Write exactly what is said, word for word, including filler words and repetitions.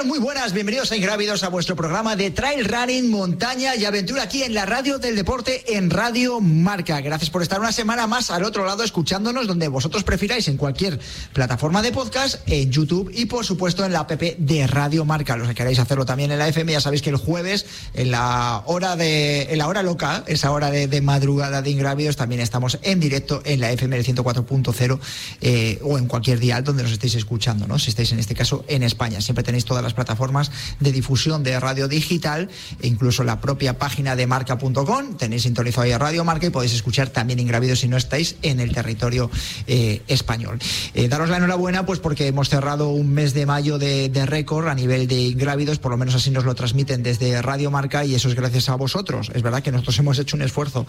tal? Muy buenas, bienvenidos a Ingrávidos, a vuestro programa de trail running, montaña y aventura aquí en la radio del deporte, en Radio Marca. Gracias por estar una semana más al otro lado escuchándonos donde vosotros prefiráis, en cualquier plataforma de podcast, en YouTube y por supuesto en la app de Radio Marca. Los que queráis hacerlo también en la F M, ya sabéis que el jueves en la hora de en la hora local, esa hora de, de madrugada de Ingrávidos, también estamos en directo en la F M del ciento cuatro punto cero eh, o en cualquier dial donde nos estéis escuchando, ¿no? Si estáis en este caso en España, siempre tenéis todas las plataformas de difusión de radio digital e incluso la propia página de marca punto com. Tenéis sintonizado ahí a Radio Marca y podéis escuchar también Ingrávidos si no estáis en el territorio eh, español. Eh, daros la enhorabuena pues porque hemos cerrado un mes de mayo de, de récord a nivel de Ingrávidos, por lo menos así nos lo transmiten desde Radio Marca y eso es gracias a vosotros. Es verdad que nosotros hemos hecho un esfuerzo